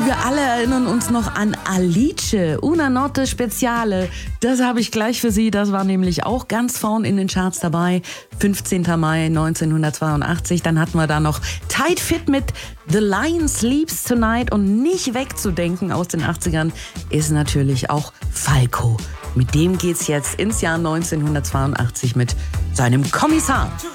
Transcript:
Wir alle erinnern uns noch an Alice, Una Notte Speziale. Das habe ich gleich für Sie. Das war nämlich auch ganz vorn in den Charts dabei. 15. Mai 1982. Dann hatten wir da noch Tight Fit mit The Lion Sleeps Tonight. Und nicht wegzudenken aus den 80ern ist natürlich auch Falco. Mit dem geht's jetzt ins Jahr 1982 mit seinem Kommissar.